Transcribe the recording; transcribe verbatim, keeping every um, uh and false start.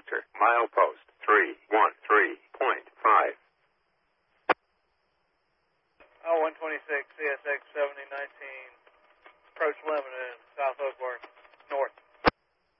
Victor, milepost three one three point five. Oh, one twenty-six, C S X seventy nineteen, approach Lebanon, South Oak Work.